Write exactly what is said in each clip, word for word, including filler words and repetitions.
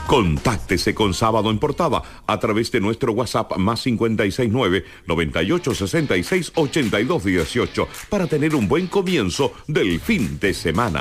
Contáctese con Sábado en Portada a través de nuestro WhatsApp más cinco seis nueve, noventa y ocho, sesenta y seis, ochenta y dos dieciocho para tener un buen comienzo del fin de semana.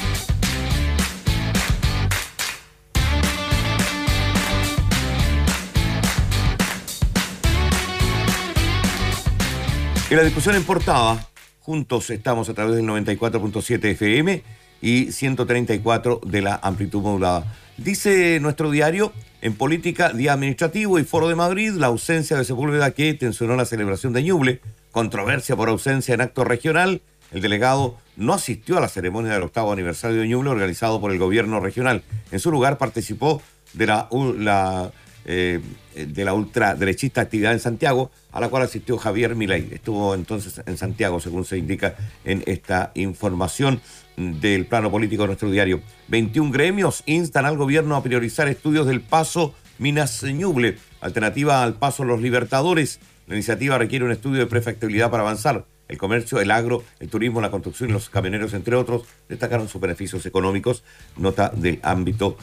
En la discusión en Portada, juntos estamos a través del noventa y cuatro punto siete F M y ciento treinta y cuatro de la amplitud modulada. Dice nuestro diario, en política, día administrativo y foro de Madrid, la ausencia de Sepúlveda que tensionó la celebración de Ñuble, controversia por ausencia en acto regional, el delegado no asistió a la ceremonia del octavo aniversario de Ñuble organizado por el gobierno regional. En su lugar participó de la, la, eh, de la ultraderechista actividad en Santiago, a la cual asistió Javier Milei. Estuvo entonces en Santiago, según se indica en esta información del plano político de nuestro diario. veintiún gremios instan al gobierno a priorizar estudios del paso Minas Ñuble, alternativa al paso Los Libertadores. La iniciativa requiere un estudio de prefactibilidad para avanzar. El comercio, el agro, el turismo, la construcción y los camioneros, entre otros, destacaron sus beneficios económicos. Nota del ámbito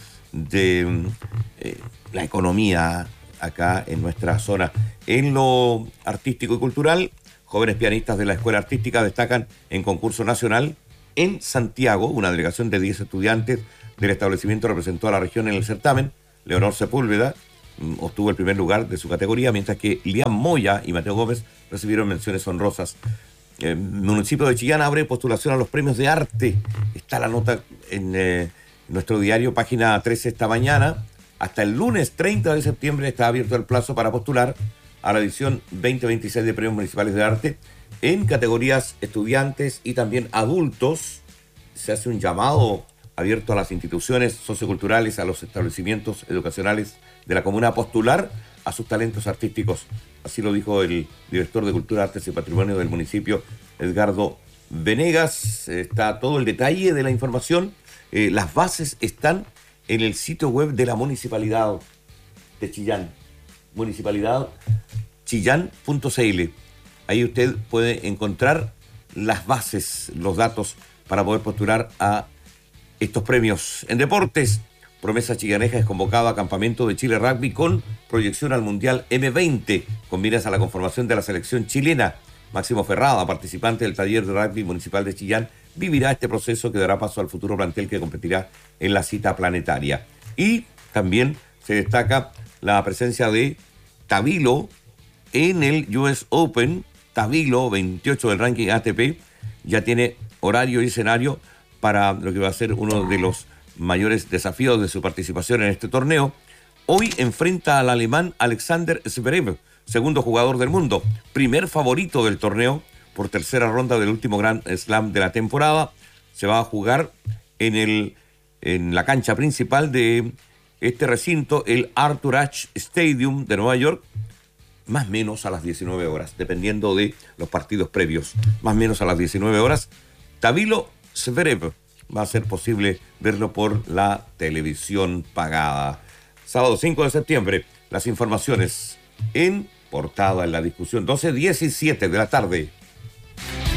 de eh, la economía acá en nuestra zona. En lo artístico y cultural, jóvenes pianistas de la Escuela Artística destacan en concurso nacional. En Santiago, una delegación de diez estudiantes del establecimiento representó a la región en el certamen. Leonor Sepúlveda mm, obtuvo el primer lugar de su categoría, mientras que Liam Moya y Mateo Gómez recibieron menciones honrosas. El municipio de Chillán abre postulación a los premios de arte. Está la nota en eh, nuestro diario, página trece esta mañana. Hasta el lunes treinta de septiembre está abierto el plazo para postular a la edición veinte veintiséis de Premios Municipales de Arte. En categorías estudiantes y también adultos, se hace un llamado abierto a las instituciones socioculturales, a los establecimientos educacionales de la comuna a postular a sus talentos artísticos. Así lo dijo el director de Cultura, Artes y Patrimonio del municipio, Edgardo Venegas. Está todo el detalle de la información. Eh, las bases están en el sitio web de la Municipalidad de Chillán, municipalidad chillán punto c l. Ahí usted puede encontrar las bases, los datos para poder postular a estos premios. En deportes, Promesa Chillaneja es convocado a campamento de Chile Rugby con proyección al Mundial eme veinte, con miras a la conformación de la selección chilena. Máximo Ferrada, participante del taller de rugby municipal de Chillán, vivirá este proceso que dará paso al futuro plantel que competirá en la cita planetaria. Y también se destaca la presencia de Tabilo en el U S Open. Tabilo, veintiocho del ranking A T P, ya tiene horario y escenario para lo que va a ser uno de los mayores desafíos de su participación en este torneo. Hoy enfrenta al alemán Alexander Zverev, segundo jugador del mundo, primer favorito del torneo por tercera ronda del último Grand Slam de la temporada. Se va a jugar en, el, en la cancha principal de este recinto, el Arthur Ashe Stadium de Nueva York, más o menos a las diecinueve horas, dependiendo de los partidos previos, más o menos a las diecinueve horas. Tabilo Zverev, va a ser posible verlo por la televisión pagada. Sábado cinco de septiembre, las informaciones en Portada en la discusión, doce diecisiete de la tarde.